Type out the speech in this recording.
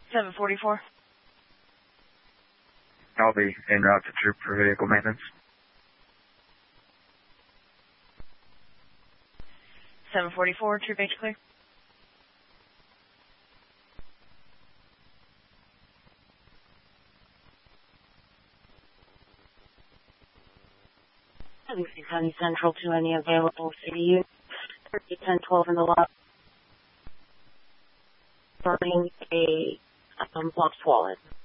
744. I'll be en route to Troop for vehicle maintenance. 744, Troop H clear. Livingston County Central to any available city units. 1012 in the lot. Burning a blocked wallet.